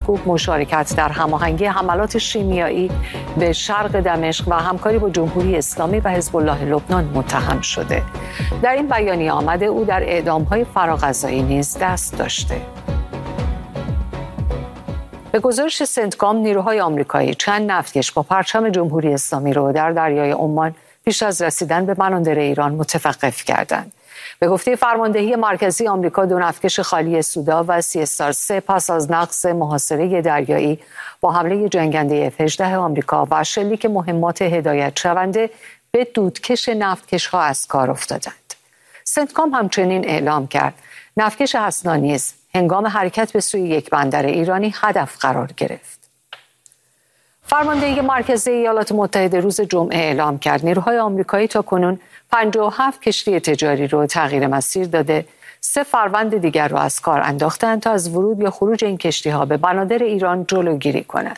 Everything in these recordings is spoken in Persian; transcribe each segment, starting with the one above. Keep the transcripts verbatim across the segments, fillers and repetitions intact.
کرکوک مشارکت در هماهنگی حملات شیمیایی به شرق دمشق و همکاری با جمهوری اسلامی و حزب الله لبنان متهم شده. در این بیانیه آمده او در اعدام‌های فراغذایی نیز دست داشته. به گزارش سنتکام، نیروهای آمریکایی چند نفتکش با پرچم جمهوری اسلامی رو در دریای عمان پیش از رسیدن به بنادر ایران متوقف کردند. به گفته فرماندهی مرکزی آمریکا، دو نفتکش خالی سودا و سی استار سه پس از نقض محاصره دریایی با حمله جنگنده اف هجده آمریکا و شلیک مهمات هدایت شونده به دودکش نفتکش‌ها از کار افتادند. سنتکام همچنین اعلام کرد نفتکش حسنا نیز هنگام حرکت به سوی یک بندر ایرانی هدف قرار گرفت. فرماندهی مرکزی ایالات متحده روز جمعه اعلام کرد نیروهای آمریکایی تاکنون پنجاه و هفت کشتی تجاری رو تغییر مسیر داده، سه فروند دیگر رو از کار انداختند تا از ورود یا خروج این کشتی‌ها به بنادر ایران جلوگیری کنند.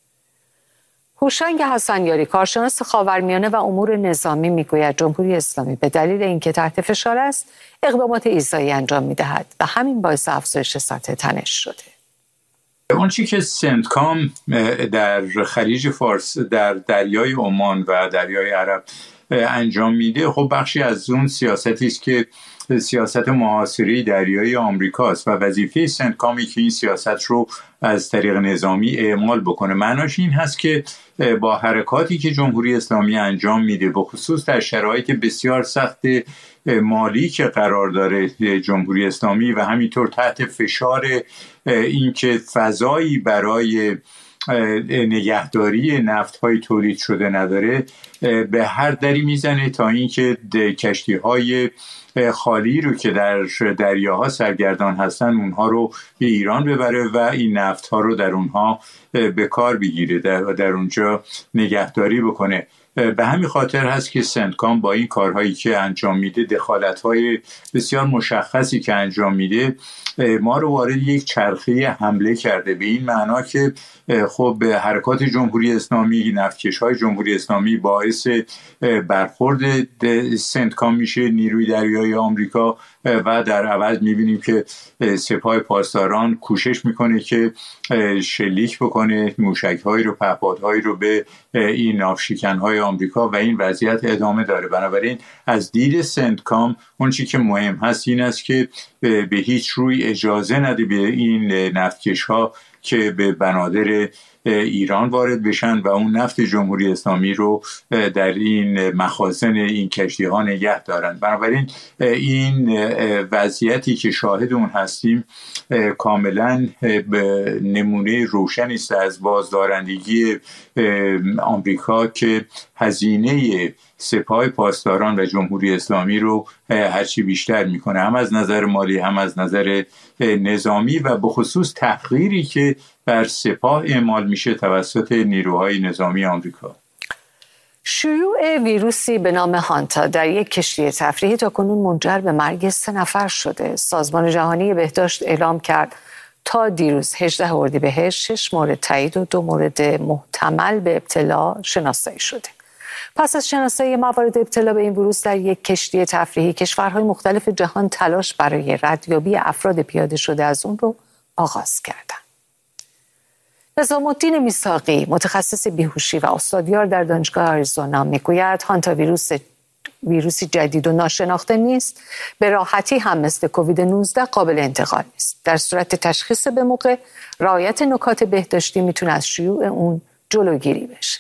هوشنگ حسنیاری، کارشناس خاورمیانه و امور نظامی، میگوید جمهوری اسلامی به دلیل اینکه تحت فشار است اقدامات ایذایی انجام می‌دهد و همین باعث افزایش سطح تنش شده. اون چیزی که سنتکام در خلیج فارس، در دریای عمان و دریای عرب انجام میده، خب بخشی از اون سیاستی است که سیاست محاصره دریایی آمریکاست و وظیفه سنتکامی که این سیاست رو از طریق نظامی اعمال بکنه. معناش این هست که با حرکاتی که جمهوری اسلامی انجام میده، به خصوص در شرایط بسیار سخت مالی که قرار داره جمهوری اسلامی و همینطور تحت فشار اینکه فضایی برای نگهداری نفت‌های تولید شده نداره، به هر دری میزنه تا اینکه کشتی‌های خالی رو که در دریاها سرگردان هستن اونها رو به ایران ببره و این نفت‌ها رو در اونها به کار بگیره و در اونجا نگهداری بکنه. به همین خاطر هست که سنتکام با این کارهایی که انجام میده، دخالت‌های بسیار مشخصی که انجام میده، ما رو وارد یک چرخه حمله کرده، به این معنا که خب حرکات جمهوری اسلامی، نفتکش‌های جمهوری اسلامی باعث برخورد سنتکام میشه، نیروی دریایی آمریکا، و در عوض میبینیم که سپاه پاسداران کوشش میکنه که شلیک بکنه موشک‌هایی رو، پهپادهایی رو به این ناوشکن‌های آمریکا و این وضعیت ادامه داره. بنابراین از دید سنتکام اون چیزی که مهم هست این است که به هیچ روی اجازه نده به این نفتکش‌ها که به بنادر ایران وارد بشن و اون نفت جمهوری اسلامی رو در این مخازن این کشتی ها نگه دارن. بنابراین این وضعیتی که شاهد اون هستیم کاملا نمونه روشنی است از بازدارندگی آمریکا که هزینه سپاه پاسداران و جمهوری اسلامی رو هرچی بیشتر میکنه، هم از نظر مالی هم از نظر نظامی، و به خصوص تحقیری که بر سپاه اعمال میشه توسط نیروهای نظامی آمریکا. شیوع ویروسی به نام هانتا در یک کشتی تفریحی تاکنون منجر به مرگ سه نفر شده. سازمان جهانی بهداشت اعلام کرد تا دیروز هجدهم اردیبهشت شش مورد تایید و دو مورد محتمل به ابتلا شناسایی شده. پس از شناسایی موارد ابتلا به این ویروس در یک کشتی تفریحی، کشورهای مختلف جهان تلاش برای ردیابی افراد پیاده شده از اون رو آغاز کردند. نظام الدین میثاقی، متخصص بیهوشی و استادیار در دانشگاه آریزونا، میگوید هانتا ویروس ویروسی جدید و ناشناخته نیست، به راحتی هم مثل کووید نوزده قابل انتقال نیست. در صورت تشخیص به موقع، رعایت نکات بهداشتی میتونه از شیوع اون جلوگیری بشه.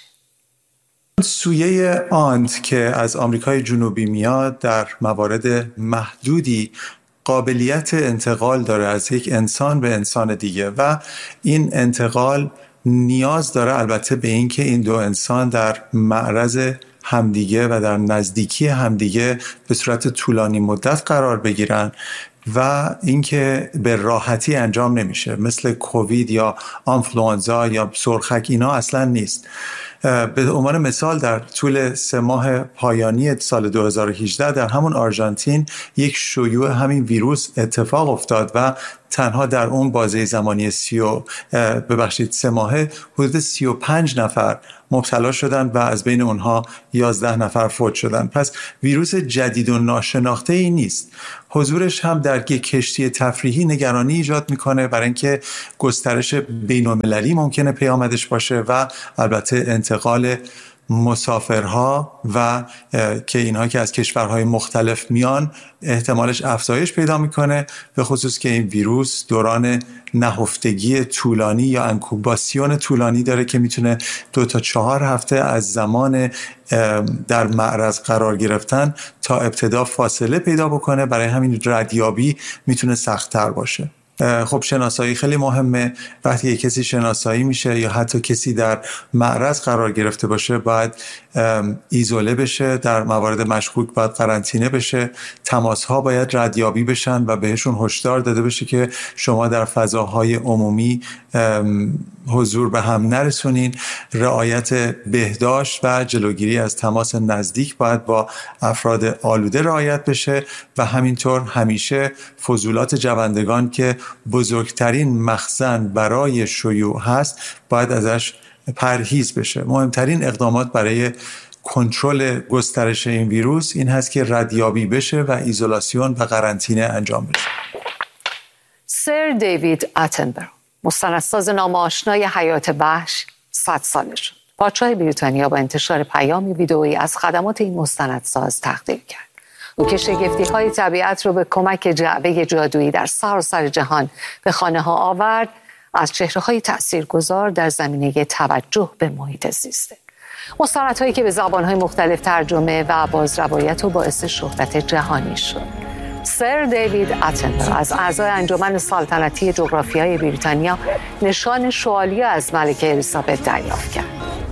سویه آنت که از آمریکای جنوبی میاد در موارد محدودی قابلیت انتقال داره از یک انسان به انسان دیگه و این انتقال نیاز داره البته به این که این دو انسان در معرض همدیگه و در نزدیکی همدیگه به صورت طولانی مدت قرار بگیرن و اینکه به راحتی انجام نمیشه، مثل کووید یا آنفلوانزا یا سرخک اینا اصلا نیست. به عنوان مثال در طول سه ماه پایانی سال دو هزار و هجده در همون آرژانتین یک شیوع همین ویروس اتفاق افتاد و تنها در اون بازه زمانی سی و ببخشید سه ماهه حدود سی و پنج نفر مبتلا شدن و از بین اونها یازده نفر فوت شدن. پس ویروس جدید و ناشناخته ای نیست. حضورش هم در یک کشتی تفریحی نگرانی ایجاد میکنه، برای اینکه گسترش بین‌المللی ممکنه پیامدش باشه و البته انتقال مسافرها و که اینها که از کشورهای مختلف میان احتمالش افزایش پیدا میکنه، به خصوص که این ویروس دوران نهفتگی طولانی یا انکوباسیون طولانی داره که میتونه دو تا چهار هفته از زمان در معرض قرار گرفتن تا ابتدا فاصله پیدا بکنه. برای همین ردیابی میتونه سخت‌تر باشه. خب شناسایی خیلی مهمه. وقتی کسی شناسایی میشه یا حتی کسی در معرض قرار گرفته باشه باید ایزوله بشه، در موارد مشکوک باید قرنطینه بشه، تماس‌ها باید ردیابی بشن و بهشون هشدار داده بشه که شما در فضاهای عمومی حضور به هم نرسونین. رعایت بهداشت و جلوگیری از تماس نزدیک باید با افراد آلوده رعایت بشه و همینطور همیشه فضولات جوندگان که بزرگترین مخزن برای شیوع هست باید ازش پرهیز بشه. مهمترین اقدامات برای کنترل گسترش این ویروس این هست که ردیابی بشه و ایزولاسیون و قرنطینه انجام بشه. سر دیوید اتنبرو، مستندساز نام‌آشنای حیات وحش، صد ساله شد. پادشاه بریتانیا با انتشار پیامی ویدئویی از خدمات این مستندساز تقدیر کرد. او که شگفتی‌های طبیعت رو به کمک جعبه جادویی در سراسر جهان به خانه‌ها آورد، از چهره‌های تأثیرگذار در زمینه توجه به محیط زیسته. مستندهایی که به زبان‌های مختلف ترجمه و بازروایت و باعث شهرت جهانی شد. سر دیوید اتنبرو از اعضای انجمن سلطنتی جغرافیای بریتانیا نشان شوالیه از ملکه الیزابت دریافت کرد.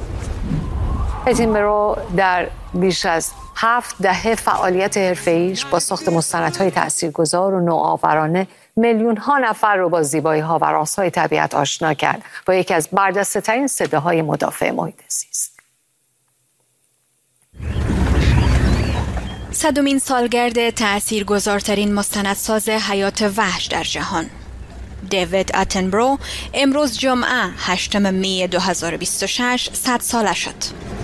اتنبرو در بیش از هفت دهه فعالیت حرفه‌ایش با ساخت مستندهای تأثیرگذار و نوآورانه میلیون ها نفر رو با زیبایی ها و رازهای طبیعت آشنا کرد، با یکی از برجسته ترین صداهای مدافع محیط زیست. صدمین سالگرد تأثیرگذارترین مستندساز حیات وحش در جهان، دیوید اتنبرو، امروز جمعه هشتم می دو هزار و بیست و شش صد ساله شد.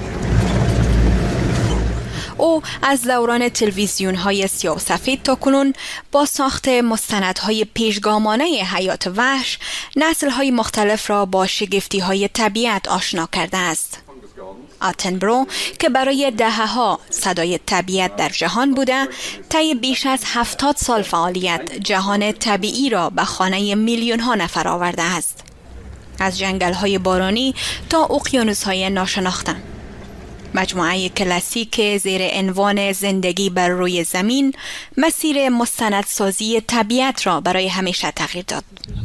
او از دوران تلویزیون‌های سیاه و سفید تا کنون با ساخت مستندهای پیشگامانه حیات وحش نسل‌های مختلف را با شگفتی‌های طبیعت آشنا کرده است. اتنبرو که برای دهه‌ها صدای طبیعت در جهان بوده، طی بیش از هفتاد سال فعالیت جهان طبیعی را به خانه میلیون‌ها نفر آورده است. از جنگل‌های بارانی تا اقیانوس‌های ناشناخته. مجموعه کلاسیک زیر عنوان زندگی بر روی زمین مسیر مستندسازی طبیعت را برای همیشه تغییر داد.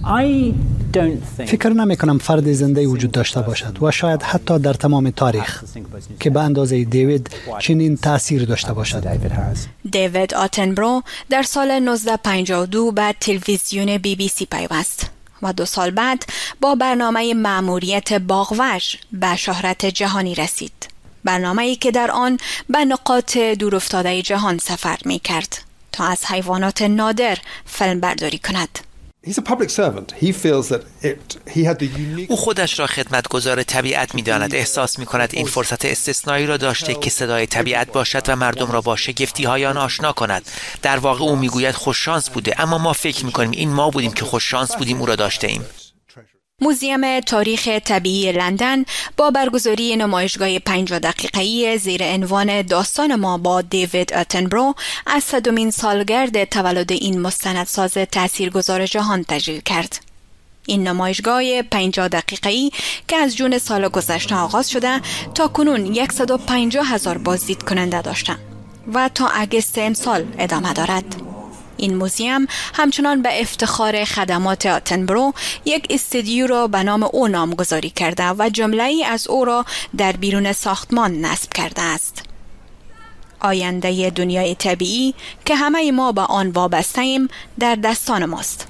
فکر نمی کنم فرد زنده وجود داشته باشد و شاید حتی در تمام تاریخ که به اندازه دیوید چنین تأثیر داشته باشد. دیوید اتنبرو در سال نوزده پنجاه و دو به تلویزیون بی بی سی پیوست و دو سال بعد با برنامه مأموریت باغوش به شهرت جهانی رسید. برنامه‌ای که در آن به نقاط دورافتاده جهان سفر می کرد تا از حیوانات نادر فیلم برداری کند. او خودش را خدمتگزار طبیعت می‌داند. احساس می‌کند این فرصت استثنایی را داشته که صدای طبیعت باشد و مردم را با شگفتی‌های آن آشنا کند. در واقع او می‌گوید خوششانس بوده، اما ما فکر می‌کنیم این ما بودیم که خوششانس بودیم او را داشته ایم. موزیم تاریخ طبیعی لندن با برگزاری نمایشگاه پنجاه دقیقه‌ای زیر عنوان داستان ما با دیوید اتنبرو از صدمین سالگرد تولد این مستندساز تاثیرگذار جهان تجلیل کرد. این نمایشگاه پنجاه دقیقه‌ای که از جون سال گذشته آغاز شده تا کنون صد و پنجاه هزار بازدید کننده داشته و تا اگست امسال ادامه دارد. این موزیم همچنان به افتخار خدمات اتنبرو یک استودیو را به نام او نامگذاری کرده و جمله‌ای از او را در بیرون ساختمان نصب کرده است. آینده دنیای طبیعی که همه ما به آن وابسته ایم در دستان ماست.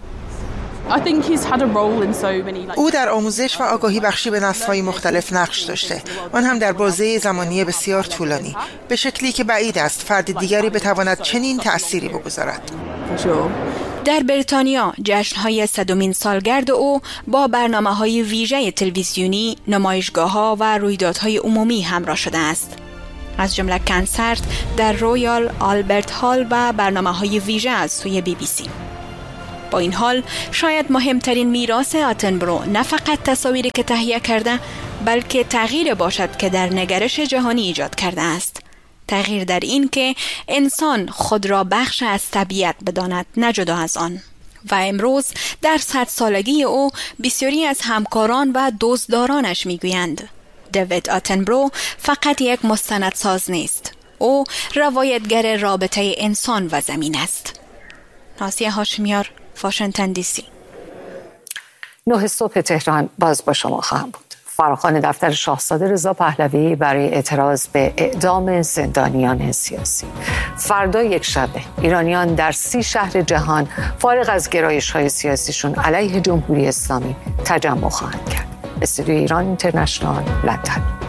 او در آموزش و آگاهی بخشی به نسل‌های مختلف نقش داشته، آن هم در بازه زمانی بسیار طولانی، به شکلی که بعید است فرد دیگری بتواند چنین تأثیری بگذارد. در بریتانیا جشن‌های صدمین سالگرد او با برنامه‌های ویژه تلویزیونی، نمایشگاه‌ها و رویدادهای عمومی همراه شده است. از جمله کنسرت در رویال آلبرت هال و برنامه‌های ویژه از سوی بی بی سی. با این حال شاید مهمترین میراث آتنبرو نه فقط تصاویری که تهیه کرده، بلکه تغییر باشد که در نگرش جهانی ایجاد کرده است. تغییر در این که انسان خود را بخش از طبیعت بداند، نه جدا از آن. و امروز در صد سالگی او بسیاری از همکاران و دوستدارانش میگویند دیوید آتنبرو فقط یک مستندساز نیست. او روایتگر رابطه انسان و زمین است. نازیه هاشمیار، واشنگتن دی سی. نه صبح تهران باز با شما خواهم بود. فراخوان دفتر شاهزاده رضا پهلوی برای اعتراض به اعدام زندانیان سیاسی. فردا یک شنبه ایرانیان در سی شهر جهان فارغ از گرایش‌های سیاسیشون علیه جمهوری اسلامی تجمع خواهند کرد. استودیو ایران اینترنشنال، لندن.